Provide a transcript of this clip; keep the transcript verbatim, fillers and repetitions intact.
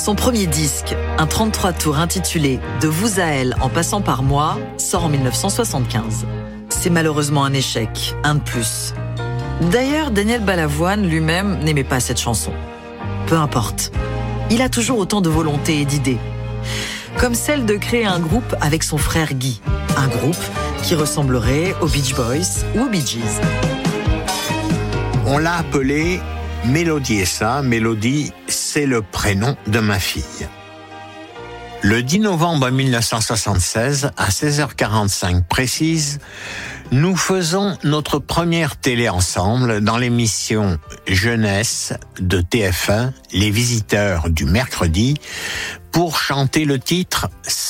Son premier disque, un trente-trois tours intitulé « De vous à elle en passant par moi » sort en dix-neuf cent soixante-quinze. C'est malheureusement un échec, un de plus. D'ailleurs, Daniel Balavoine lui-même n'aimait pas cette chanson. Peu importe. Il a toujours autant de volonté et d'idées. Comme celle de créer un groupe avec son frère Guy. Un groupe qui ressemblerait aux Beach Boys ou aux Bee Gees. On l'a appelé Mélodie et ça. Mélodie, c'est le prénom de ma fille. Le dix novembre mille neuf cent soixante-seize, à seize heures quarante-cinq précise, nous faisons notre première télé ensemble dans l'émission Jeunesse de T F un, Les Visiteurs du mercredi, pour chanter le titre